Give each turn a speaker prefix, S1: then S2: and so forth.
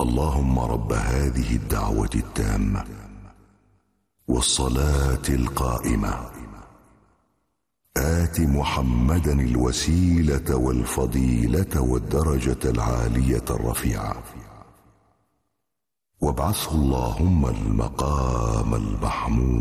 S1: اللهم رب هذه الدعوة التامة والصلاة القائمة آت محمدا الوسيلة والفضيلة والدرجة العالية الرفيعة وابعثه اللهم المقام المحمود